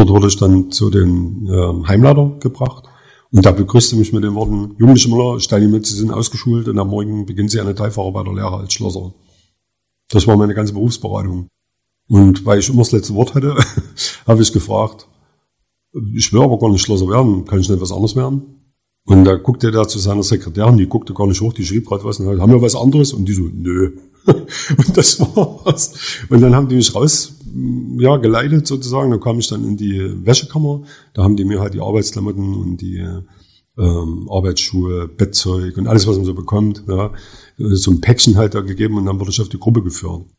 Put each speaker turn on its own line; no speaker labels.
dort wurde ich dann zu den Heimleiter gebracht. Und da begrüßte mich mit den Worten, Jugendliche Müller, stell dich mit, Sie sind ausgeschult und am Morgen beginnen Sie eine Teilfahrarbeiterlehre als Schlosser. Das war meine ganze Berufsberatung. Und weil ich immer das letzte Wort hatte, habe ich gefragt, ich will aber gar nicht Schlosser werden, kann ich nicht was anderes werden? Und da guckte er zu seiner Sekretärin, die guckte gar nicht hoch, die schrieb gerade was, und haben wir was anderes? Und die so, nö. Und das war's. Und dann haben die mich geleitet sozusagen, da kam ich dann in die Wäschekammer, da haben die mir halt die Arbeitsklamotten und die Arbeitsschuhe, Bettzeug und alles, was man so bekommt, ja, so ein Päckchen halt da gegeben und dann wurde ich auf die Gruppe geführt.